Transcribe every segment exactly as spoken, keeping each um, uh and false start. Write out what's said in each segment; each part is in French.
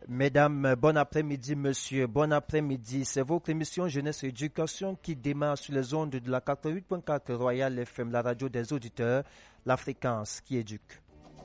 Mesdames, bon après-midi, monsieur, bon après-midi. C'est votre émission Jeunesse et Éducation qui démarre sur les ondes de la quatre-vingt-huit point quatre Royal F M, la radio des auditeurs, la fréquence qui éduque.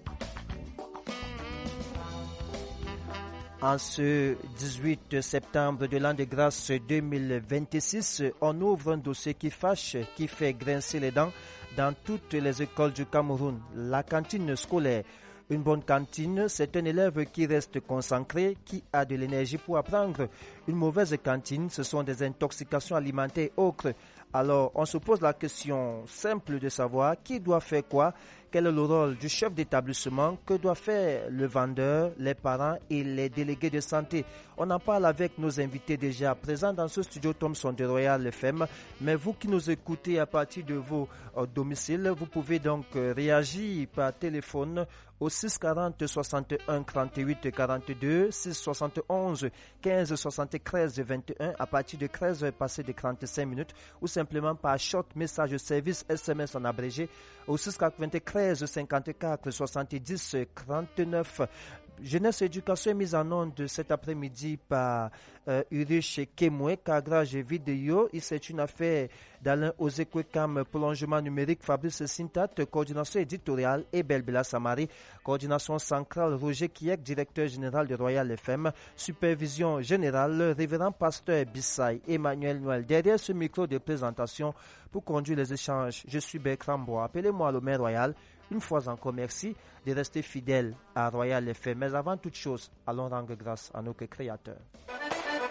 En ce dix-huit septembre de l'an de grâce deux mille vingt-six, on ouvre un dossier qui fâche, qui fait grincer les dents dans toutes les écoles du Cameroun, la cantine scolaire. Une bonne cantine, c'est un élève qui reste concentré, qui a de l'énergie pour apprendre. Une mauvaise cantine, ce sont des intoxications alimentaires et autres. Alors, on se pose la question simple de savoir qui doit faire quoi, quel est le rôle du chef d'établissement, que doit faire le vendeur, les parents et les délégués de santé. On en parle avec nos invités déjà présents dans ce studio Thomson de Royal F M. Mais vous qui nous écoutez à partir de vos euh, domiciles, vous pouvez donc euh, réagir par téléphone au six quarante soixante-et-un trente-huit quarante-deux, six soixante et onze quinze soixante-treize vingt et un à partir de treize heures passées de trente-cinq minutes ou simplement par short message service S M S en abrégé au six quatre-vingt-treize cinquante-quatre soixante-dix trente-neuf. Jeunesse et Éducation est mise en onde cet après-midi par euh, Urish Kemwe, cadrage vidéo. C'est une affaire d'Alain Ozekwekam, prolongement numérique, Fabrice Sintat, coordination éditoriale et Belbela Samari, coordination centrale Roger Kiek, directeur général de Royal F M, supervision générale, révérend pasteur Bissay Emmanuel Noël. Derrière ce micro de présentation pour conduire les échanges, je suis Bertrand Bois. Appelez-moi le maire royal. Une fois encore, merci de rester fidèle à Royal F M. Mais avant toute chose, allons rendre grâce à nos créateurs.